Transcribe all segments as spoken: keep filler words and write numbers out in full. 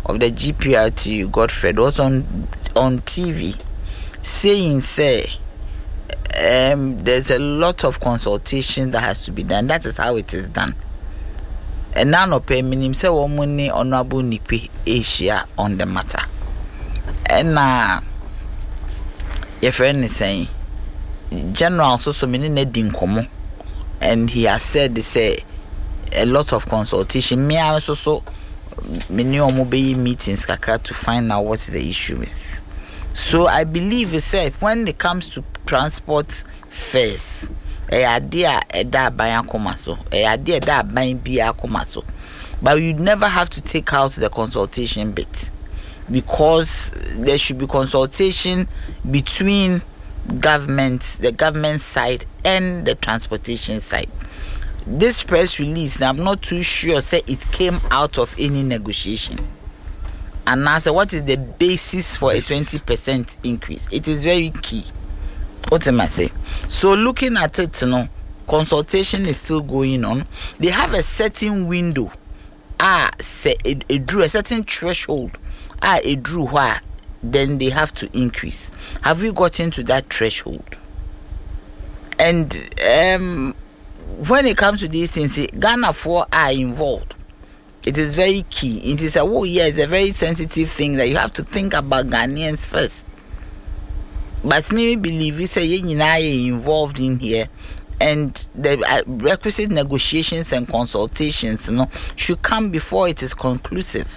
of the G P R T, Godfred, was on on T V saying, say, um, there's a lot of consultation that has to be done. That is how it is done. And now, no pay minim say womuni honorable Nipe Asia on the matter. And now, your friend is saying, General so so many nedin komo, and he has said they say a lot of consultation. Me also so many omobe meetings kakra to find out what the issue is. So I believe it said when it comes to transport fares, a idea a da bayan komaso, a idea da bayan biya komaso, but you never have to take out the consultation bit, because there should be consultation between government, the government side and the transportation side. This press release, I'm not too sure say it came out of any negotiation. And now, so what is the basis for a twenty percent increase? It is very key. What am I saying? So looking at it, you know, consultation is still going on. They have a certain window. Ah, say it, it drew a certain threshold. Ah, it drew where then they have to increase. Have we gotten to that threshold? And um, when it comes to these things, Ghana four are involved. It is very key. It is a oh yeah, it's a very sensitive thing that you have to think about Ghanaians first. But me believe we say you are involved in here, and the uh, requisite negotiations and consultations, you know, should come before it is conclusive.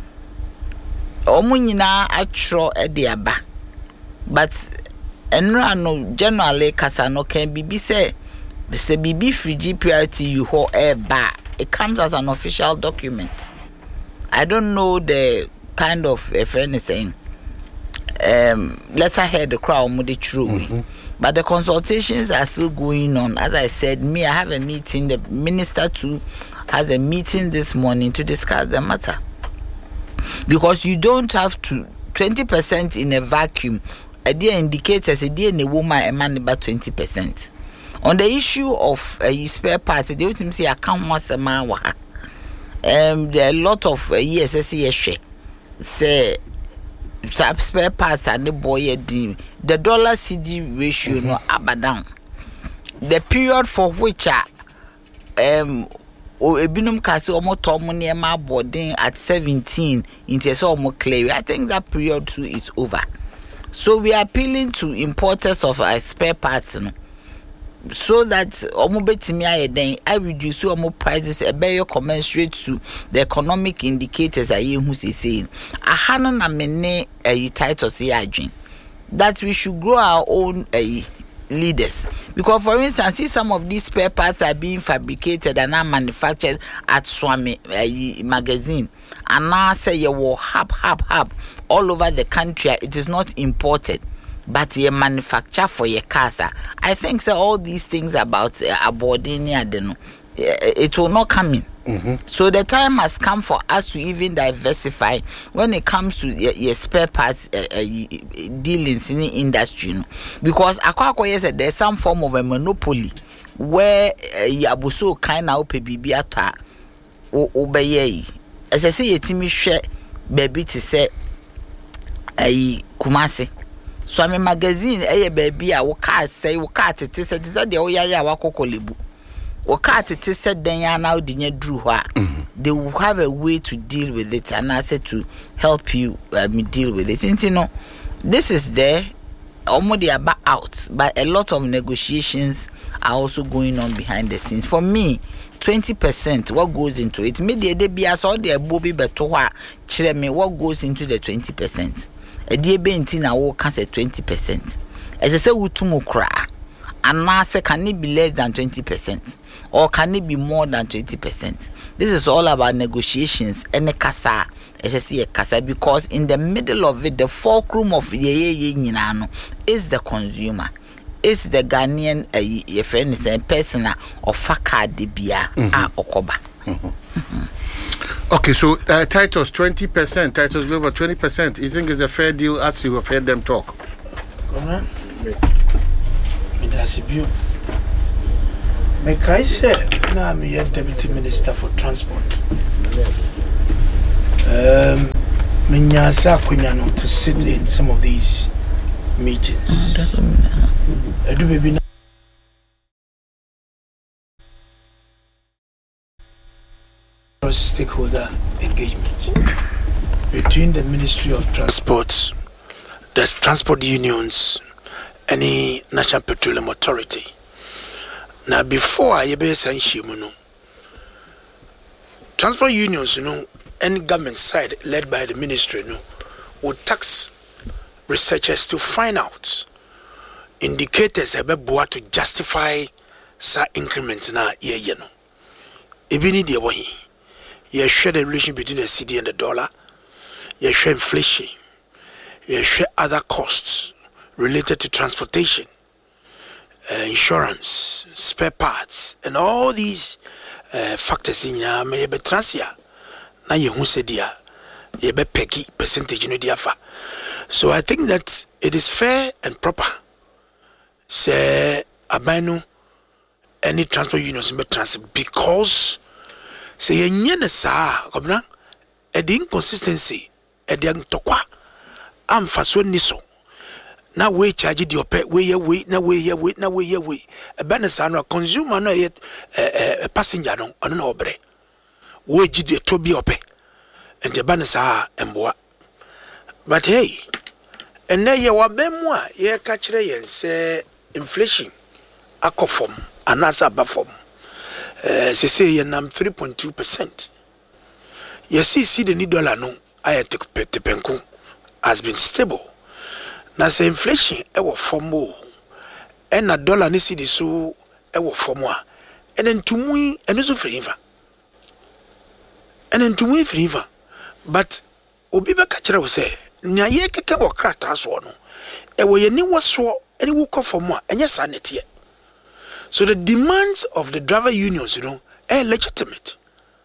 Omunyina atro ediaba, but enra no generally kasano can be say say bibi free G P R T you ho eba. It comes as an official document. I don't know the kind of if anything. Um, let's hear the crowd mudi true, mm-hmm. But the consultations are still going on. As I said, me I have a meeting. The minister too has a meeting this morning to discuss the matter. Because you don't have to twenty percent in a vacuum. A dear indicators a dear ne woman a man about twenty percent. On the issue of uh, spare parts, they would say I can't once a man. Um, there are a lot of uh, E S S E share say spare parts and the boy the the dollar C D ratio mm-hmm. no up down. The period for which are um. O ebinum kasi omo tomu niema boarding at seventeen into so omo clear. I think that period too is over. So we are appealing to importers of our spare parts, you know, so that omo betimi aye den I reduce omo prices a better commensurate to the economic indicators I hear who saying. Ahana na mene a title say adwin that we should grow our own a leaders, because for instance if some of these spare parts are being fabricated and are manufactured at Swami uh, magazine and now say you will hap hap hap all over the country, it is not imported but you manufacture for your casa. I think so all these things about uh, aboarding it will not come in. Mm-hmm. So the time has come for us to even diversify when it comes to your, your spare parts uh, uh, dealings in the industry, you know? Because akwa said there's some form of a monopoly where you are so kind of baby ata obey. As I say, yetimi share baby to say a Kumasi. So I'm a magazine, a baby, I will cast say, will cut it, is that the Oyaya Wakokolibu. Or cut it is said then ya now didn't drew her. They will have a way to deal with it, and I said to help you um, deal with it. And you know, this is there already about out, but a lot of negotiations are also going on behind the scenes. For me, twenty percent what goes into it. Maybe they be as all the Bobby Betoa chire me what goes into the twenty percent. A dear Bentina will cast at twenty percent. As I say, Utumu cry, and now say can it be less than twenty percent? Or can it be more than twenty percent? This is all about negotiations and a casa, as I see a casa, because in the middle of it, the fulcrum of the is the consumer, is the Ghanaian, a uh, friend is a person of Faka Debia Okoba. Okay, so uh, Titus twenty percent, Titus Global twenty percent. You think it's a fair deal as you have heard them talk? Come on. That's a beauty. Mekai say na me deputy minister for transport. Um Minyasa Kunyano to sit in some of these meetings. I do baby stakeholder engagement between the Ministry of Transport, the transport unions, and the National Petroleum Authority. Now, before I be saying, transport unions, you know, and government side led by the ministry, you know, would tax researchers to find out indicators about to justify sa increment na ye ye no. Even in the way, you share the relation between the C D and the dollar, you share inflation, you share other costs related to transportation, uh, insurance, spare parts, and all these uh, factors in your maybe transia. Now you who said dia, you be peggy percentage in the fa. So I think that it is fair and proper. Say abano any transport unions in transit because say yenye sa kobna e the inconsistency e the ntokwa amfa so niso na we charge the ope we ye we na we ye we na we ye we e be sa no consumer no ye eh passenger no ono na obre we gi the to bi ope and the be sa emboa but hey and na ye wa be mu a ye ka kire yen say inflation akofom anasa bafom eh se say ye nam three point two percent ye see see the dollar no ayete penku has been stable na say inflation e wo formo e na dollar ni see the so e wo formo a and then tumu eno so friva and then tumu friva but obi be ka kire wo say nya ye keke wo krata so no e wo ye ni wo so any wo formo a enye sanete. So the demands of the driver unions, you know, are legitimate.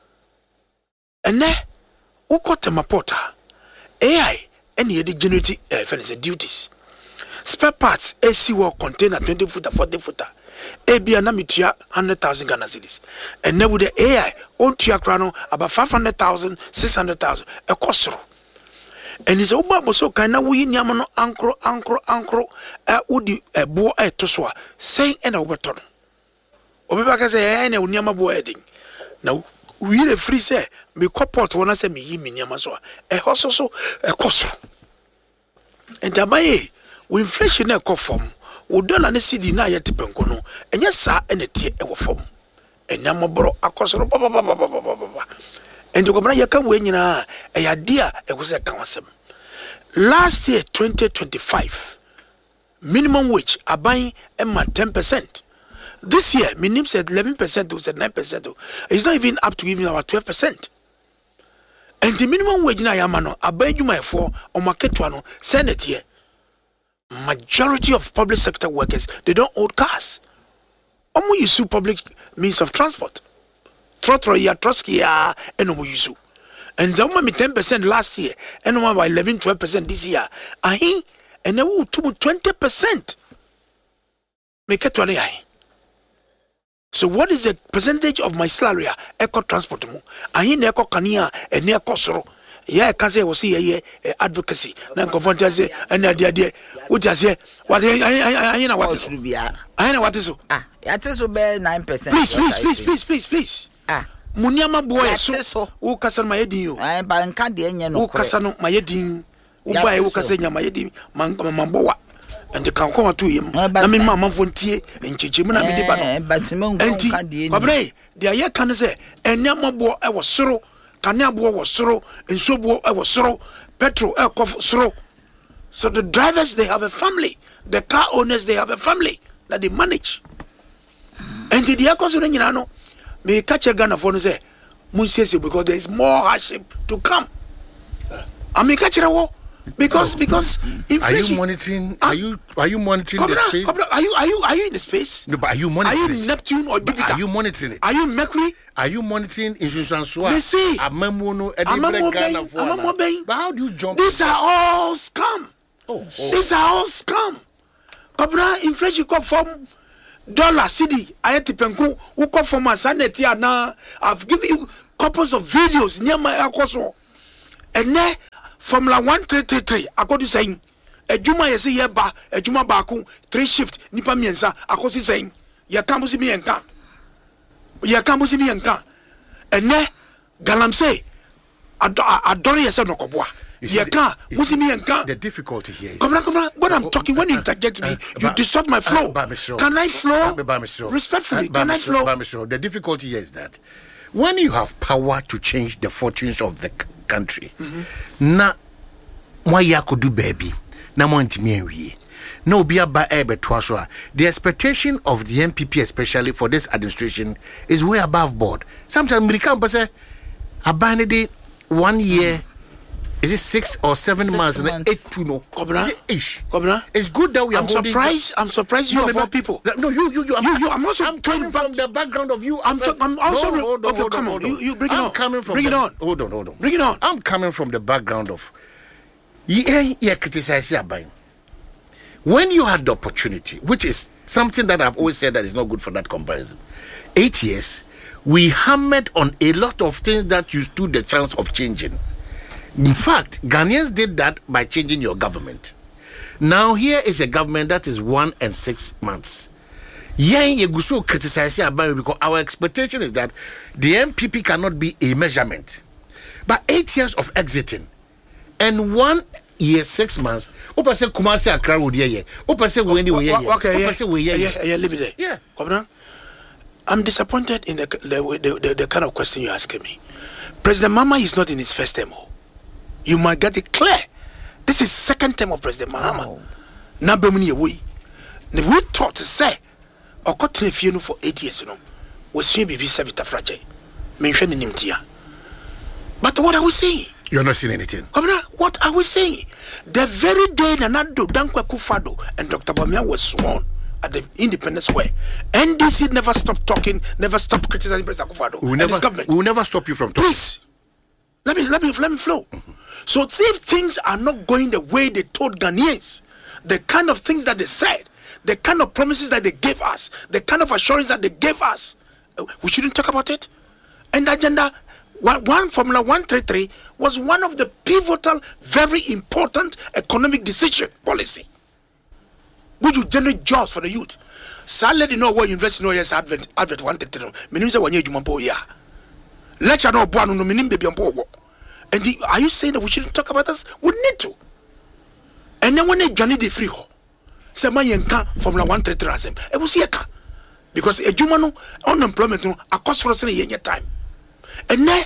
And then, who got them a porter? A I, any the generative uh, duties. Spare parts, A C work container twenty footer, forty footer. A B anamitia one hundred thousand Ghana cedis. And then with the A I, on Tiakrano, about five hundred thousand, six hundred thousand, a costro. And it's over so kind of we yamano ankro, ankro, ankro, a udi a boa a toswa, saying an overton. Obibaka say eh na unyama bo heading now we the free say me corporate wanna say me yi me nyama so e hoso so e koso entabaye we inflation e kofom wo dollar ne cedi na yete penko no enye sa ene tie e wo fom enyama bro akosoro baba baba baba baba enti ko bra ye kan we nyina e ya dia e go say kan wasem last year twenty twenty-five minimum wage aban e ma ten percent. This year, minimum said eleven percent, who said nine percent. It's not even up to even about twelve percent. And the minimum wage na yamano, abai you my for on market one, Senate here. Majority of public sector workers, they don't own cars. Omo use public means of transport. Trotro ya troski ya and omo use. And the woman ten percent last year, and one by eleven, twelve percent this year. Ahi, and now to twenty percent. Make it one ahi. So what is the percentage of my salary? Eco transport mo. Ahi ne eco kania e ne eco soro. Yeah, can say was here advocacy. Na confront say and dia dia. What you say? What I know what is I know what is ah. That is about nine percent. Please, please, please, please, please, please. Ah. Munyama boy so. Wo kasa ma yedin yo. Eh ba nka de enye no. Wo kasa no ma yedin. Wo ba e wo kasa nya ma yedin. Man mambowa. And the can come to him. I mean, Mamma Fontier and Chichimuna Midibano. But Simon Candy, Abre, the Aya can say, and Yamabo, I was sorrow, Canabo was sorrow, and Sobo, I was sorrow, Petro, Elkoff, sorrow. So the drivers, they have a family. The car owners, they have a family that they manage. And the Diakos in Yanano may catch a gun of one say, Munsesi, because there is more hardship to come. I may catch a war. Because no. because inflation. Are you monitoring? Uh, are you are you monitoring Cobra, the space? Cobra, are you are you are you in the space? No, but are you monitoring? Are you it? Neptune or Jupiter? Are you monitoring it? Are you Mercury? Are you monitoring insurance? Messi. Amamono, Amamono, But how do you jump? These are all scam. Oh, oh. These are all scam. Cobra, inflation come from dollar city. I te penku. Who come from a sanity now? I've given you couples of videos near my alcohol, and then. Formula one three three three. According to saying, a Juma is a year ba, a Juma baku, three shift, Nipa Miensa, according to saying, Ya Camus me and can. Ya Camus me and can. And ne, Galam say, Adore yourself no kobwa. Ya can, Musi me and can. The difficulty here is. Come on, come on. When I'm talking, when you interject me, you disturb my flow. Can I flow? Respectfully, can I flow? The difficulty here is that when you have power to change the fortunes of the country, na why ya could do baby, na montimi enwie. No be ba ebe twaso. The expectation of the M P P, especially for this administration, is way above board. Sometimes we can say, abandon one year. Is it six or seven six months? months. Eight to no. Kobra. Ish. Kobra. It's good that we are I'm surprised. I'm surprised you no, of all people. No, you, you, you. I'm, you, you. I'm also I'm coming from the background of you. I'm, to, I'm also. No, hold on, okay, hold come on, on. hold on. You, you bring it I'm on. Coming from bring the, it on. Hold on, hold on. Bring it on. I'm coming from the background of. Yeah, yeah, criticize your buying. When you had the opportunity, which is something that I've always said that is not good for that comparison. Eight years, we hammered on a lot of things that you stood the chance of changing. In fact, Ghanaians did that by changing your government. Now here is a government that is one and six months. Yen Yeguso criticizing about because our expectation is that the M P P cannot be a measurement. But eight years of exiting and one year, six months, Opa say Kumasi Accra would ye. Opa say we anyway. Okay, yeah, yeah, yeah, leave it there. Yeah. Come on. I'm disappointed in the the, the the the kind of question you're asking me. President Mahama is not in his first term. You might get it clear. This is second term of President Mahama. Now, we we thought to say, or got if you know for eight years, you know, was soon be Savita Fragile. Mentioning him here. But what are we saying? You're not saying anything. Come on, what are we saying? The very day Nanado, Dankwa Kufado, and Doctor Bamia was sworn at the Independence Square, N D C never stopped talking, never stopped criticizing President Kufado. We will never, we will never stop you from talking. Please. Let me let me let me flow. Mm-hmm. So if things are not going the way they told Ghanaians, the kind of things that they said, the kind of promises that they gave us, the kind of assurance that they gave us, we shouldn't talk about it. And the agenda one, one Formula one thirty-three was one of the pivotal, very important economic decision policy, which would generate jobs for the youth. Sadly, you know what university no yes advert advert one thirty-three. Meaning say one year jumpo yeah. Lecture no boy no meaning baby on. And the, are you saying that we shouldn't talk about this? We need to. And then when they journey the free ho, say my yanka Formula one thirty-three as them. It was here because a Jumano unemployment no a cost for us in a year time. And then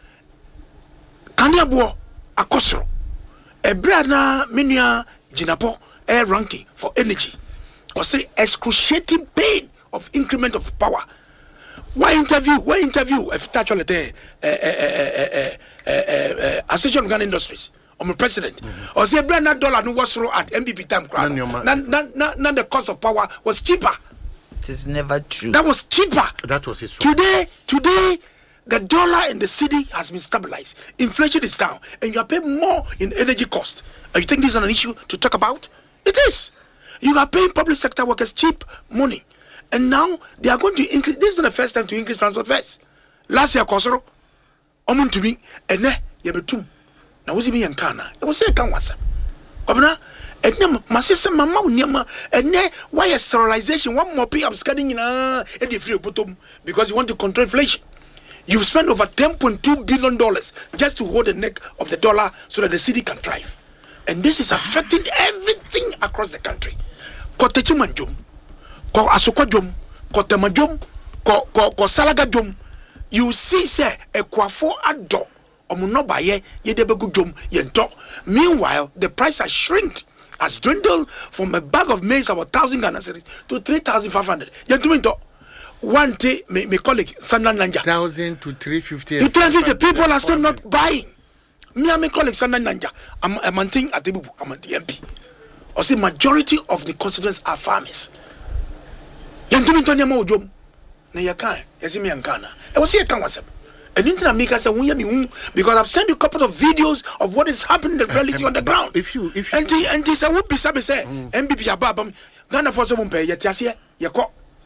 Kanya bo a cost a brother minia Jinapo air ranking for energy. Or say excruciating pain of increment of power. Why interview? Why interview? If you touch on the uh, uh, uh, uh, uh, Association of Ghana Industries, I'm a president. Mm-hmm. Or say brand that dollar no was raw at M B P time crowd. Now the cost of power was cheaper. It is never true. That was cheaper. That was it. Today, today, the dollar in the city has been stabilized. Inflation is down, and you are paying more in energy cost. And you think this is an issue to talk about? It is. You are paying public sector workers cheap money. And now they are going to increase. This is not the first time to increase transport fares. Last year, Kosoro, Omun to me, and ne, Yabetum. Now, was it me and Kana? It was a Kanwasa. Obna, and then my sister, Mamma, Nyama, and ne, why a sterilization? One more pay up scanning in a free bottom because you want to control inflation. You've spent over ten point two billion dollars just to hold the neck of the dollar so that the city can thrive. And this is affecting everything across the country. Kotechimanjum. Ko asokwa dwom ko tema dwom ko ko ko salaga dwom you see say ekwafo ado omo no baye ye de begu dwom ye nto. Meanwhile the price has shrinked, has dwindled from a bag of maize about one thousand Ghana cedis to three thousand five hundred. Ye ntumi nto one day my, my colleague Sandan Nanja one thousand to three fifty. To three fifty people are still not buying. Me and my colleague Sandan Nanja I'm I'm manting at the I'm at the M P. Or see majority of the constituents are farmers. Yantumintonia Mojum, Nayakan, Yazimi and Ghana. I was here, Kanwasam. And Inter Mika said, because I've sent you a couple of videos of what is happening in the reality uh, on the ground. If you, if you, and and this I would be sabe say, M B P Ababam, Ghana for some pay, yet Yasia, Yako.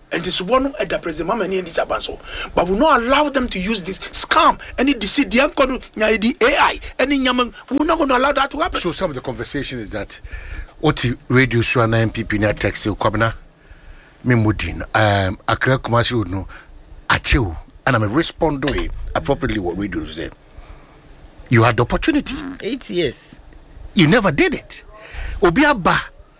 And this one at the president mama and this abanso. But we not allow them to use this scam any deceit the the A I any yaman. We're not going to allow that to happen. So some of the conversation is that what radio show and M P P na text you Kobina Mimudin um Accra Kumasi Road no achew and I'm respond to it appropriately what radio say. You had the opportunity. Mm, eight years. You never did it. Obiaba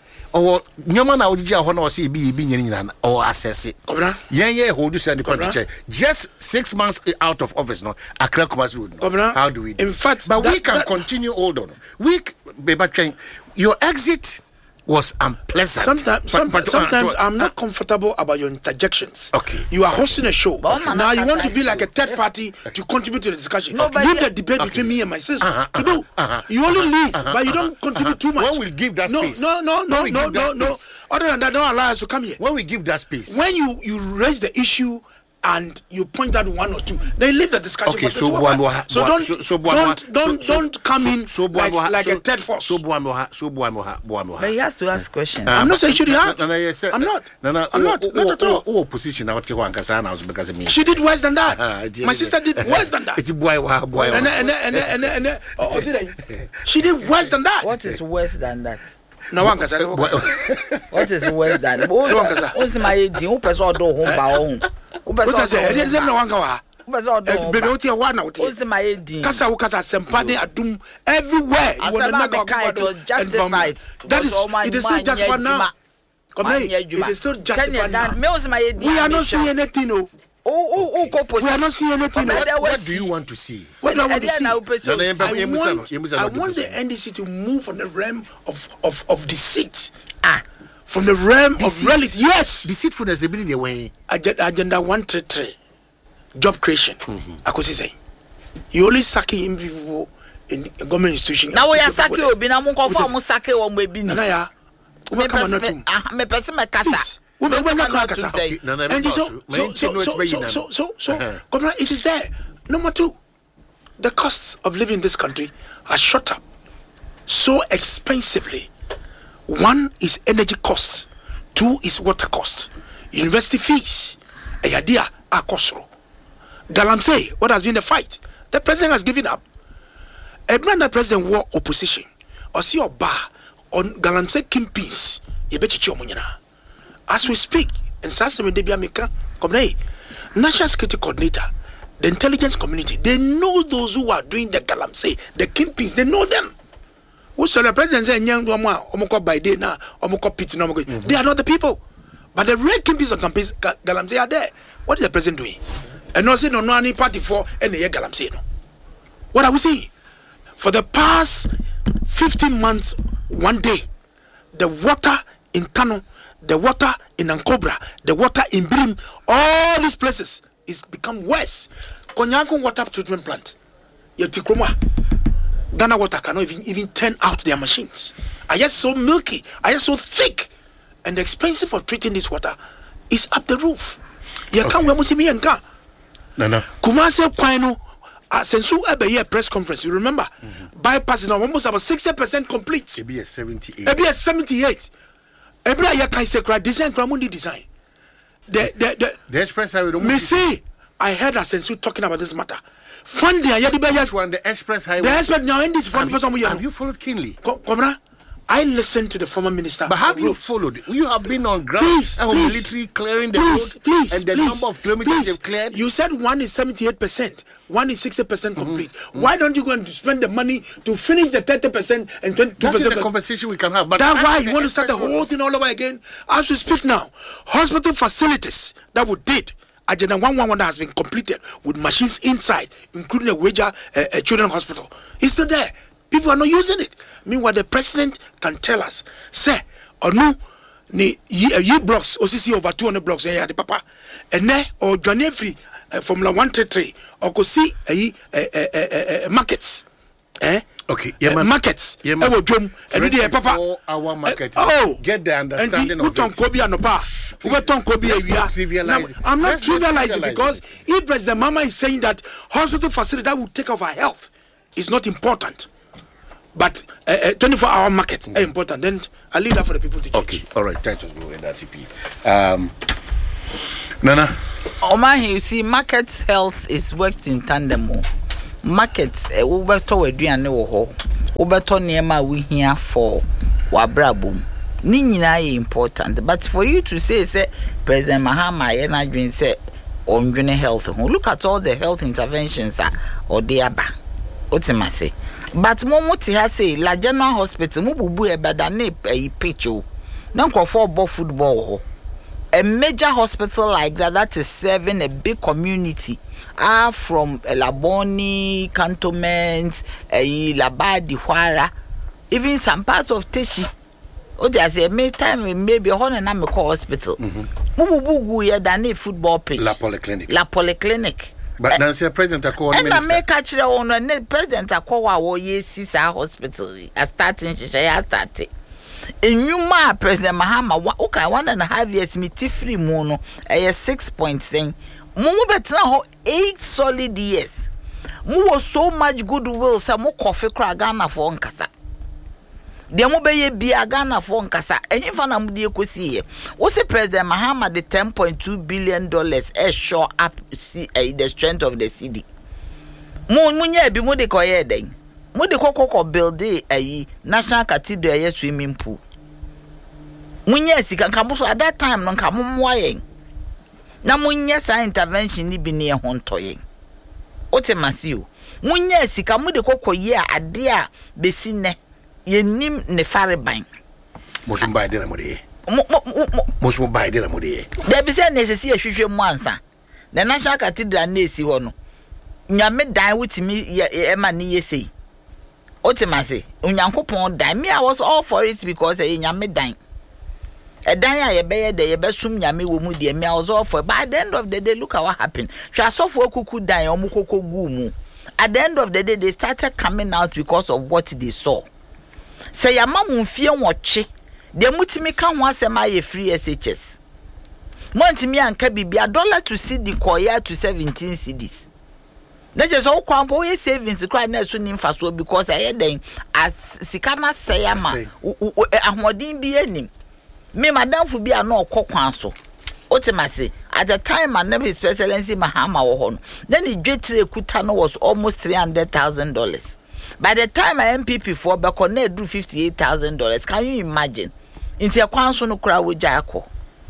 or nyoma na odiji a ho na o se bi bi nyina or assess it. Kobina. Yen ye hold you send the check. Just six months out of office no Accra Kumasi Road. Kobina. How do we do? In fact, but that, we can that, continue hold on. We Beba train your exit was unpleasant. Sometimes, some, but, but, sometimes uh, I'm not uh, comfortable about your interjections. Okay. You are hosting a show. Okay. Now you want to be like a third party to contribute to the discussion. No, Leave yeah. the debate Okay. between me and my sister. Uh-huh, to do. uh-huh, you only leave, uh-huh, but you don't contribute uh-huh. too much. When we give that no, space. No, no, no, When we no, give no, that no. space. Other than that, don't allow us to come here. When we give that space. When you, you raise the issue and you point out one or two, then leave the discussion. Okay, for so the two of Buamwa, us. so don't, so, so Buamwa, don't, don't, so, don't come so, in so like, Buamwa, like so, a third force. So Buamwa, so Buamwa, Buamwa. But he has to ask questions. I'm not saying she didn't ask. No, no, yes, I'm not. No, no, I'm not. Not at all. Oh, position now to one because I was because of me. She did worse than that. Uh, it- My sister did worse than that. It's boy, boy, boy. And then, and then, and then, and then, and then oh, oh, see that? She did worse than that. What is worse than that? No one can say. What is worse than that? So, Ankasa. What's my idea? Who person do home by home? Who person What I say? I didn't say no one can. Who person do home Baby, by? what you want now? What's my idea? Kasa ukasa sempane adum everywhere. I You said, wanna "Man, make it was justified." That is, Because all my it is still man justified yet now. juma. Come Man here, yet it juma. is still Kenya justified now. dan- me was my idea, We are not Misha. seeing anything, no. Oh, oh, oh, co We are not seeing anything. But no. there What was- do you want to see? What do I want And to then see? I will pay so- No, no, I Yemusa no, want, Yemusa I no want do the so. N D C to move from the realm of, of, of deceit. Ah, From the realm Deceit. of reality. Yes. Deceitfulness, ability the way. Agenda, agenda one three three, job creation. Mm-hmm. I could say, you only sacking in people in a government institution. now we are sake obi na mo nkofo mo sake wo mo ebi ni. Nana ya, Me come on, pese not me ah me pese me kasa. Please. Women, Me women cannot can't to kasa. say. Okay, no, no, And no, so, no, so, no, so, no, so, it's so, very so, nano. so, so, Uh-huh. Governor, it is there. Number two, the costs of living in this country are shot up so expensively. One is energy cost, two is water cost, university fees, a idea are costro. Galamsey, what has been the fight? The president has given up. A brand the president war opposition, or see your bar on Galamsey kingpins, you bet you as we speak, and Sasame Debia Mika, National Security Coordinator, the intelligence community, they know those who are doing the Galamsey, the kingpins, they know them. Who so the president say young Omoko by day now, Omoko Pit, they are not the people. But the real kingpins of campaigns, Galamsey are there. What is the president doing? And no say no no any party for any Galamsey. No. What are we saying? For the past fifteen months, one day, the water in Kano, the water in Ankobra, the water in Brim, all these places is become worse. Konyanko water treatment plant, Yetikroma, Ghana Water cannot even, even turn out their machines. Are just so milky, are just so thick, and the expense for treating this water is up the roof. You can't we must see me and ka. No, no. Kumase Kwano, since you ever hear press conference, you remember, mm-hmm. bypassing almost about sixty percent complete. It be a seventy-eight. It be a seventy-eight. Every year, can say, design, Pramundi design. The, the, the, The express highway. don't me move see, I heard a sense you talking about this matter. Funding, I heard Which one? The express highway. the expert now in this fund for some have, years. have you followed keenly? Governor, I listened to the former minister. But have of you roads. followed? You have been on ground, Please, uh, please, military clearing the please, road, please, and the please, number of kilometers please. they've cleared. You said one is seventy-eight percent, one is sixty percent complete. Mm-hmm. Why don't you go and spend the money to finish the thirty percent and twenty-two That is percent? a conversation we can have. But That's why as you want to start the express whole road- thing all over again. As we speak now, hospital facilities that we did, Agenda one one one that has been completed with machines inside, including a Wager uh, a children's hospital, is still there. People are not using it. Meanwhile, the president can tell us, say, or no, ni ye blocks, O C C over two hundred blocks, eh, the papa, and ne or Johnny free Formula one three three, or go see a markets, eh? Okay, yeah, man. Markets. Yeah, man. Eh, wo dwom, ɛno deɛ, papa. twenty-four hour market. Eh, oh, Get the understanding and of it. Kobi anopa. Please, Ubeton Kobi let's not ewia. trivialize it. I'm not Let's not trivializing trivialize because it. if President Mama is saying that hospital facility that will take off our health is not important, but uh, uh, twenty-four hour market is important, then I leave that for the people to judge. Okay, all right. Try to go with that C P. Um, Nana. Oman, you see, markets health is worked in tandem. Markets, eh, ubeto eduane wo ho. Ubeto niema we here for wabrabum. Ni nyina important, but for you to say say President Mahama ye na dwen say on health, look at all the health interventions are or they aba. Otima say. But momo ti ha say la general hospital mu bubu e beda na e pecho. Na nkofo bo football. A major hospital like that that is serving a big community are from Laboni, cantonments, eh, Labadi, Huara, even some parts of Teshi. Oh, there's a may time maybe a whole and I'm a hospital. Mububu ye than football pitch. La Polyclinic. La Polyclinic. But Nancy President Akwa and I may catch the owner President Akwa wo ye sisa hospital. I starting I started. In Yuma, President Mahama, okay, one and a half years, me free mono, a six point saying, Mumu betna eight solid years. Mu was so much goodwill, some more coffee crack Ghana for Nkasa. The mobile be a Ghana for Nkasa, and if I'm the Kosi, what's the President Mahama the ten point two billion dollars a show up see the strength of the city. Moon Munya be Mudi Koyeding. Mudi Coco build a national cathedral swimming pool. Munya sika kamuso at that time non kamu mwaye. Na munya sa intervention ni bi ne hontoye. Ote masiu. Munya sika mude kokko ye ade a besi ne. Ye nim ne fare ban. Mosum bai de na mode. Mosum bai de na mode. There be say necessary hwehwe mu ansa. The national cathedral na esi ho no. Nyame dan wutimi e ma ne yesei. Ote mase. Unyankopon dan me I was all for it because e nyame dan. A daya ye be de ye be sum nyame wo mu de me I was all for. But at the end of the day, look at what happened. Twa so for kuku dan omu kokko gu mu. At the end of the day, they started coming out because of what they saw. Say ya mamu fie woche. De mutimi kan ho asema ye free S H S. Montimi anka bibia dollar to C D koya to seventeen cedis. That is all kwampo ye savings cry na so nim faso because I den as sikana say ama ahmodin bi anim. Me madam fu bi ana okokwan so. Otimase at the time my name His Excellency Mahama wo ho no. Then the dwetire kuta no was almost three hundred thousand dollars. By the time my M P P for be connect do fifty-eight thousand dollars. Can you imagine? Inti akwan so no kura wo gya akọ.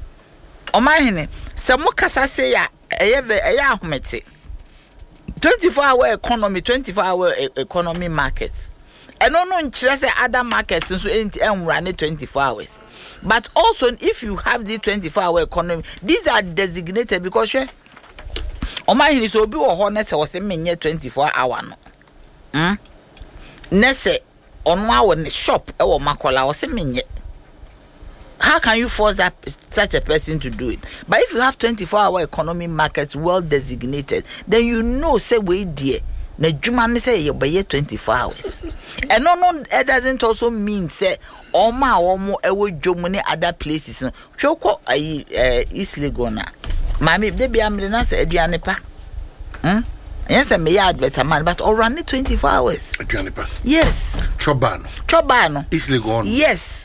Omahene se mo kasa se ya eyeve eya ahomete. twenty-four hour economy, twenty-four hour economy markets. And no no nkyere say other markets so enti enwura twenty-four hours. But also if you have the twenty-four hour economy, these are designated because she Omahene so obi wo ho na se wo se menye twenty-four hour no. Hmm? Nese onwa wo ne shop e wo makola wo se menye. How can you force that such a person to do it? But if you have twenty-four hour economy markets well designated, then you know say we dear. Na juma ne say you buy twenty-four hours. And no no it doesn't also mean say oma omo ewo dwomu ne other places no. Twoko ayi eh East Lagona. Mami de bia me na say aduane pa. Hm? Yes, me ya better man, but or run twenty-four hours. Aduane pa. Yes. Chobano. Chobano. East Lagona. Yes.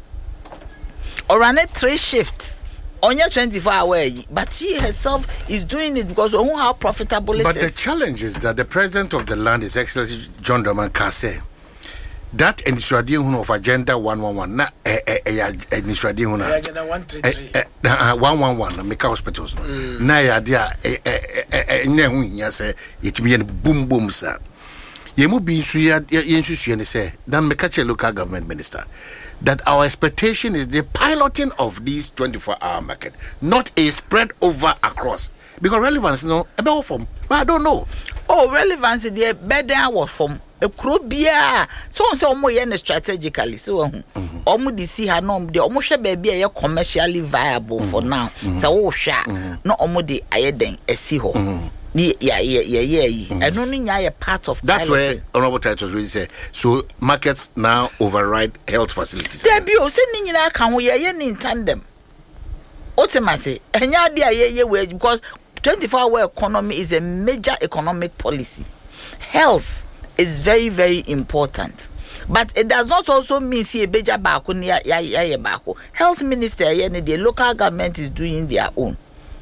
Or run it three shifts on your twenty-four hour, but she herself is doing it because of how profitable it but is. But the challenge is that the president of the land, His Excellency John Dramani Kase, that initiative of Agenda one one one, na initiative of Agenda one three three, one one one, make hospitals. Na ya dia ne hu nya say yetimi boom boom sir. Yemu bi nsu ya yensu ne say dan make a local government minister that our expectation is the piloting of this twenty-four hour market, not a spread over across. Because relevance, you know, about from, but I don't know. Oh, relevance, the better was from a crobia. So and so more strategically. So, almost the see her no, the almost baby a commercially viable for now. So, oh, sha, no, almost the ayeden a see ho. Yeah, yeah, yeah, yeah. And only a part of that's piloting. where Honorable Titles really say. So markets now override health facilities. There be sending in a can we are in tandem. Ultimately, and yeah, yeah, yeah, because twenty-four hour economy is a major economic policy. Health is very, very important. But it does not also mean see a beja bako near ya ya bako. Health minister, the local government is doing their own.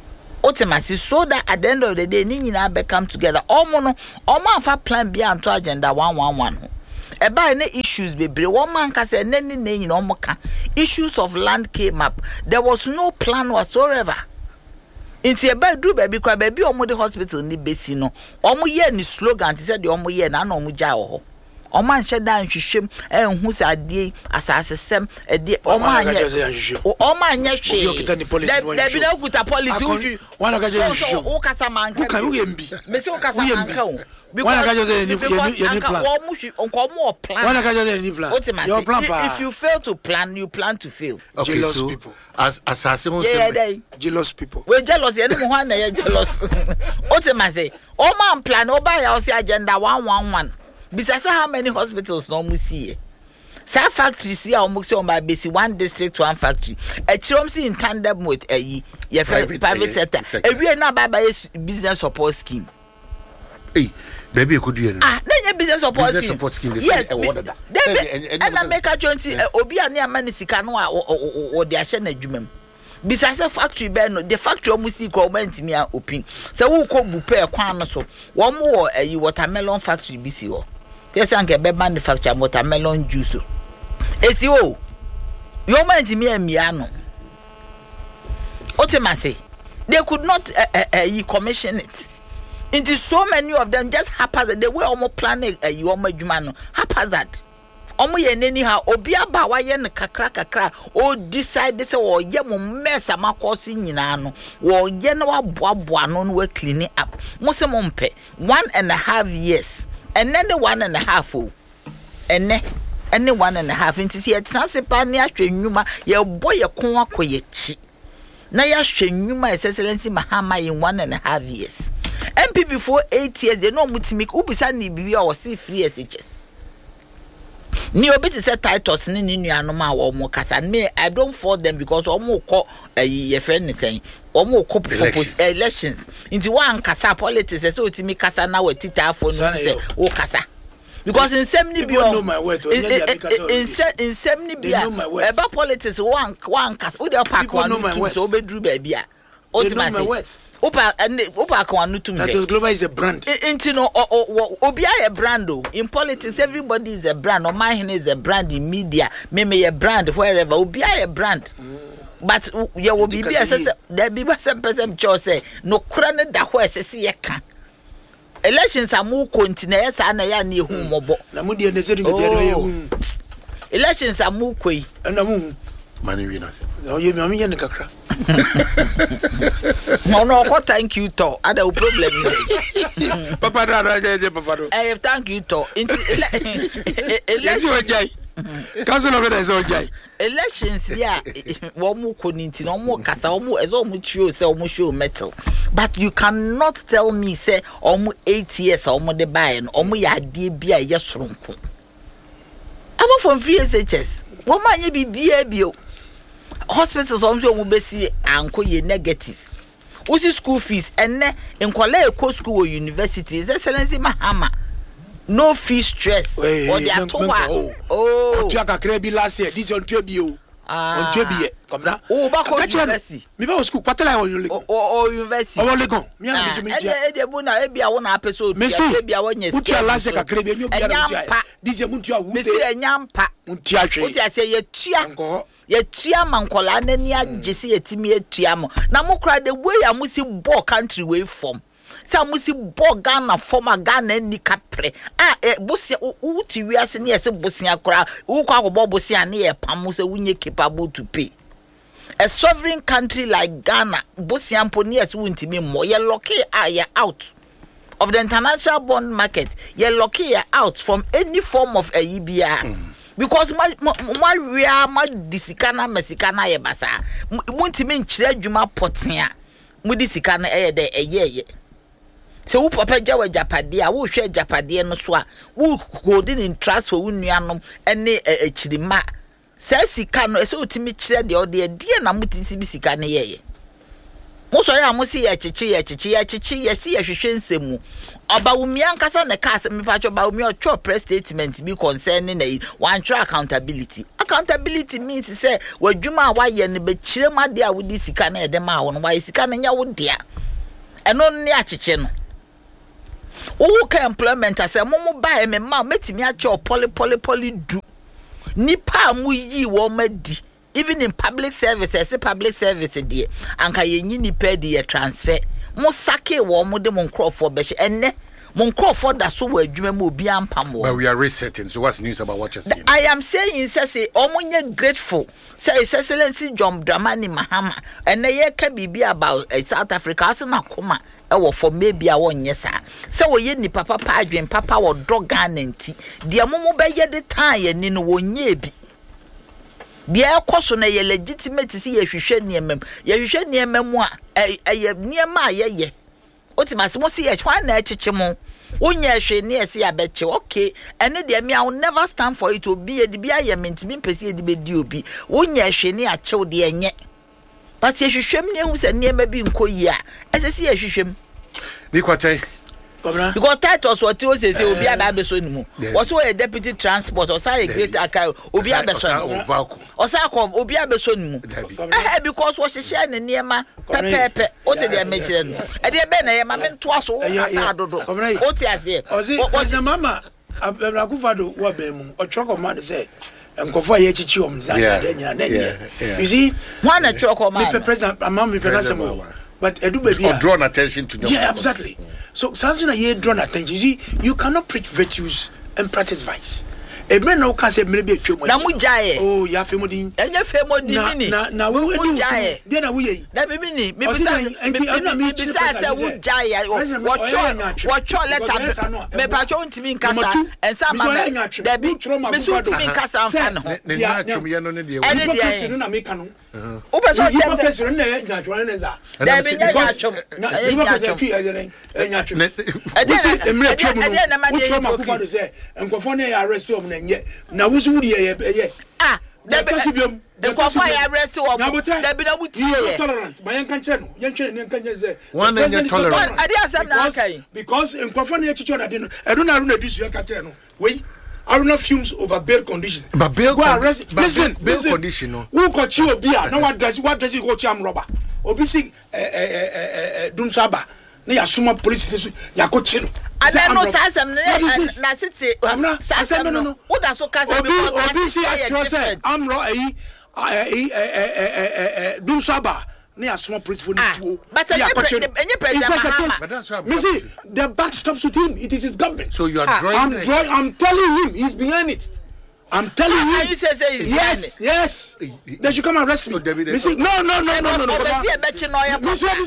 ultimately, so that at the end of the day, ni nyina be come together. Omo no, omo afa plan bi anto agenda one one one. Eba ne issues bebre. One man ka say ne ne ne nyina omo ka. Issues of land came up. There was no plan whatsoever. Inti eba do baby kwa baby omo the hospital ni besi no. Omo ye ni slogan ti say the omo ye na na omo ja ho. Omo anhye dan hwehwem enhu se ade asasesem ade omo anya omo anya hwe da bi na kuta policy uju wana ka je hwehwem o kasa manka wo kan wo yembi me se o kasa manka o wana ka je say ni ni plan omo hwe onko omo plan wana ka je say ni plan your plan pa if you fail to plan you plan to fail. Okay, jealous so people as assassin won yeah, say jealous people we jealous ye no ho na ye jealous ultimately o man plan o ba ya o say agenda one one one. Besides how many hospitals no mu see. Sa factory see how much on by basic one district one factory. A chrom see in tandem with a ye private, private sector. A we na by business support scheme. Hey, baby could you ah na business support business scheme. Support scheme. Yes, awarded that. And I make a twenty obi ani amani sika no or the ahye na adwumam. Besides factory be no the factory omo see government me a open. Se wo ko bupe kwan no so. Wo mo a watermelon factory bi si ho. Yes, and get manufacture watermelon juice. Esi o, your man to me and miano. Ultimately, they could not uh, uh, uh, commission it. It is so many of them just haphazard. They were almost planning a you almost jumano haphazard. Omo ye anyhow obi aba wa ye ne kakra kakra o decide this o ye mo mess amakosi nyina no wo ye na wa boaboa no no clean up. Mo se mo mpe one and a half years. And then the one and a half oh, and then and the one and a half into see a transipa near Numa, your boy a kwa koyechi. Now ya Numa is excellency Mahama in one and a half years. M P before eight years, they know mutimik ubisani be or see free S H S. Ni obiti se titles ni ni anoma or more kasa me I don't for them because almost call a friend saying almost call propose elections into one kasa politics so to me kasa now a tita for no say o kasa because in semni bi in in semni bi about politics one one kasa we dey pack one two so bedru baby a ultimately Opa and Opa Kwanutum. That Global is a brand. Into no Obia a brand. In politics, everybody is a brand. Or mine is a brand in media. Maybe a brand wherever. Obia a brand. But you will be there be some person say no crane da where see a can. Elections are more continuous and I am near whom mobo. Namudi and elections are more quay. And a moon. Money winners. No, you mean in the Kakra. No, no, what thank you to other problem. Papa, Papa, I thank you to election. Council of it is okay. Elections, yeah, one more couldn't no more cast almost as almost show so much show metal. But you cannot tell me, say, almost eight years almost the buy and almost ya dear be a yes from. I'm from free S H S. What man you be B? Hospitals also will be see anko ye negative. What's school fees and ne in Kwale school or university is excellency Mahama. No fee stress. Or they are too oh, you are crazy last year. This on Trebio. On Trebio. Come down. Oh, back on university. Me ba school. Patela or you or university. Oh, Legon. Me and the Buna Ebia one episode. Me so Ebia one yes. Put your last year crazy. You be a this year Muntia. Me see a nyampa. Muntia. What I say ye tia. Ye tia mankola na ni agisi ye timi ye tia mo. Na mo kra the way I must see ball country way from. Sa musi bo Ghana former Ghana ni kapre ah e bosia uti wiase ne yese bosia kora wo kwa go bosia ne ye pam so wunye capable to pay. A sovereign country like Ghana bosia mpo ne yese wuntimi mo ye lucky ah ye out of the international bond market ye lucky ye out from any form of a E B R mm. Because my my we are my disikana mesikana ye basa wuntimi nchire adwuma potia mu disikana e ye de eye ye. Se wo papa jawa japade a wo hwe japade no so a wo holding in trust for wo nuanom ene akirima sa sika no se otimi kire de ode die na mutisi bi sika ne yeye mo so ya mo si ya chichi ya chichi ya chichi ya si ya hwehwe nsemu oba wo mi ankasa ne ka me pa cho ba wo mi o cho press statement bi concerning na one track accountability accountability means say wadwuma wa ye ne be kire ma de a wo di sika na e de ma wo no wa sika na nya wo dia eno ne achiche no wo ka employment ase mo mo ba me ma metimi ache o poly poly poly du nipa mu yi wo madi even in public services public service die anka yenyi nipa di ye transfer mo sake wo mo de mo nkrofo be hye enne mo nkrofo da so wa adwuma mu obi ampam wo. But we are resetting. So what's news about what you're saying? I am saying say omonye grateful say His Excellency John Dramani Mahama enne ye ka bibi about uh, South Africa ase na koma e wo for maybe a wonye sa say wo ye ni papa pa adwen papa wo doga nanti de momo be ye de tan ye ni no wonye bi de ekoso na ye legitimate si ye hwehwe niemem ye hwehwe niemem a eye niema ye ye otimase mo si ye hwan na echiche mo Unya hwe ne ese abeche okay ene de me I will never stand for it to be e de bia ye mentimi mpese e de be di obi unya hwe ne achew de enye but ye hwehwem ne hu se ne ma bi nkoyi a ese se ye hwehwem ni kwate Governor because titles what you say say obi aba so nimu was a deputy transport or say a great account obi aba so or say obi aba so nimu eh because what she share ne niema pepepe o te de mechire no e de be na ye ma me nto aso asa dodo o te ase o se mama abra kufado wo ba mu o choko man say enkofo ye chichi om za de nyina na nye you see one a choko man me president amam me president but edu baby or draw attention to yeah exactly. So something that you draw attention. You see, you cannot preach virtues and practice vice. A man now can say maybe a few more. Namujaye. Oh, ya famodi. And your family. Na na we do. Then we. That be me. Me besides, me besides, I would jaya. What your what your letter? Me patron to me in casa and some man. That be me suit me in casa and fan. Yeah, no, we are not in the end. And the end, I make a no. Open so you person na natural na za. There be nyachom. Na you person fi eden nyachom. Eden emre twom. Eden na man dey go say enkofo na ya arrest om na nye. Na wusu wudi ye ye. Ah, there be enkofo ya arrest om. There be na wuti ye. Tolerant. Ma yen kan che no. Yen che yen kan say. One na tolerant. Ade asem na akai. Because enkofo na ye chicho na de no. Edu na ru na disu ya ka che no. Wei Aruna fumes over bail conditions. But bail, con- listen, but listen, bail listen. condition. No. Who got you obia? No what does what does he go cham robber? Obisi eh eh eh eh Dumsaba. Na ya suma police station ya ko chino. And then no sasem na city. Sasem no no. Who da so kasa because Obisi actually say amro eh eh eh Dumsaba. Na small police for two. But any president But that's why you see, the back stops with him. It is his government. So you are drawing. I'm drawing. I'm telling him he's behind it. I'm telling him. You say say he's yes, yes. They should come and arrest me. Me see, no, no, no, no, no, no. Look, let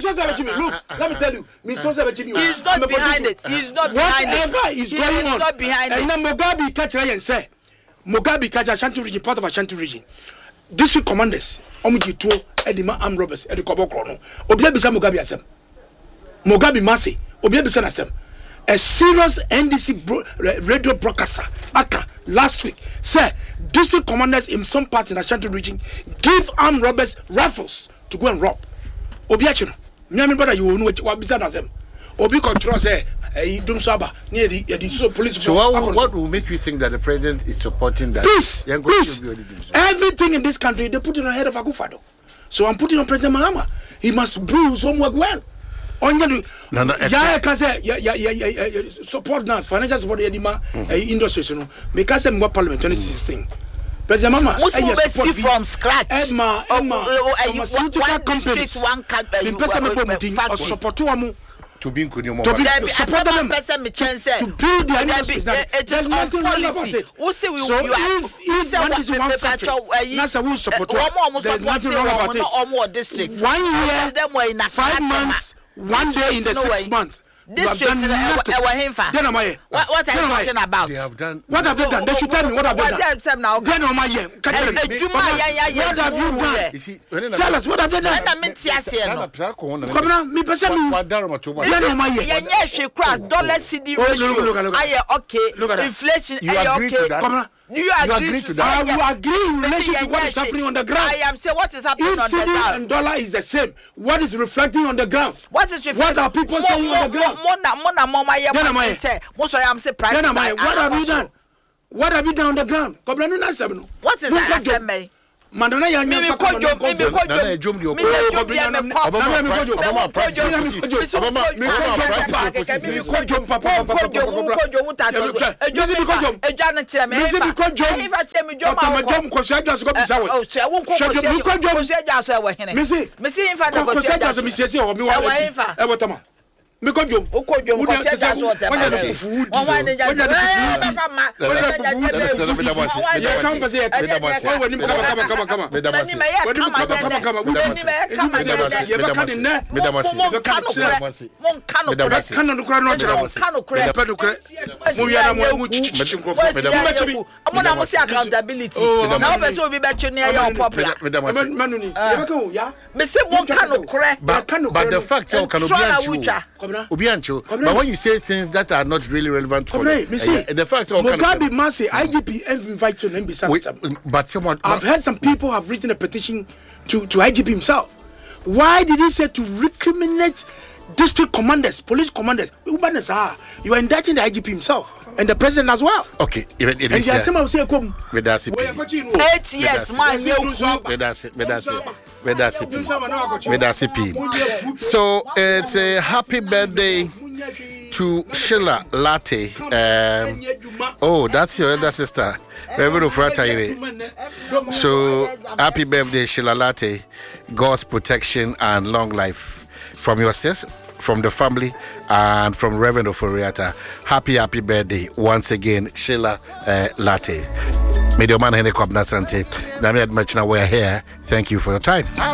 me tell you. He's not behind it. He's not behind it. Whatever is going on. He's not behind it. And then Mugabe catch and say, Mugabe catch Ashanti region, part of Ashanti region. District commanders. Omuji tuo edima armed robbers edi kobokro no obi abisa Mugabe asem Mugabe mase obi abisa na asem a serious N D C bro, radio broadcaster aka last week said district commanders in some parts in Ashanti region give armed robbers rifles to go and rob obi achi no me me brother you know what abisa na asem obi control say eh Dumsaba near the the so police. So what, what will make you think that the president is supporting that? Please, please. Everything in this country they put it on the head of Akufo-Addo. So I'm putting on President Mahama. He must do his homework well. Only no, no, yeah, can say yeah, yeah, yeah, yeah, support now financial support the edema industry. You know, because I'm more parliament twenty sixteen. President Mahama, Muslim from scratch. Emma, Emma, one district, one country. Support to to be to be support them to build the industries. It is on policy. We say we so if if one is one factory, that's a we support. There's nothing wrong about it. One year, five months, one day in the six months. Districts then am I what, what are you talking about? They have done what have they done? They should tell me what have they done. Now then am I what have you done? You see, tell us what have they done? I mean no. Come on, me person me. Then am I yeah yeah she cross dollar C D ratio. I okay. Inflation I okay. Come on. You agree to that? I will agree in relation to what is happening on the ground. I am saying what is happening on the ground. If and dollar is the same, what is reflecting on the ground? What is reflecting? What are people saying on the ground? Mona, mona, mama, yeah, mama, say. Most of them say prices. What have you done? What have you done on the ground? What is that? Mandana ya me me kojo me me kojo Nana ejom di me ejom di me ko Obama price Obama price Obama me kojo me kojo papa papa kojo kojo wuta to ejom me kojo eja na kire me me kojo me fa kire me jom ma jom ko sia jas ko bisa wo o se wo ko ko sia jas e wo hene me si me si fa na ko sia jas me siesie wo me wa e wo tama me kojo o kojo ko sia jas wo tama o wa ne ja me fa ma o ne ja je me me da wasi me da wasi me da wasi o wani kama kama kama kama me da wasi me kama kama kama me da wasi ye ba kan ne me da wasi mon kano me da wasi kan no kura no kira kano kura pe do kura mo ya na mo mu chichi nkrofo me da wasi mo na mo see accountability na o be so obi be chi ne ya popular me da wasi manu ni ye ba kan ya me say mon kano kura but the fact you can obi Obi Ancho, but when you say things that are not really relevant to me, me see, the fact that Mugabe Mase, I G P invite to them but someone I've heard some people have written a petition to, to I G P himself. Why did he say to recriminate district commanders, police commanders? You are indicting the I G P himself and the president as well. Okay, even it and is some of say come with us eight years man with us with us with us with us. So it's a happy birthday to Sheila Latte. Um, oh, that's your elder sister, Reverend Ofrataire. So happy birthday, Sheila Latte. God's protection and long life from your sis, from the family, and from Reverend Oforiata. Happy, happy birthday once again, Sheila uh, Latte. Medio man Hene Kwabna Sante. Nami Admachina, we're here. Thank you for your time.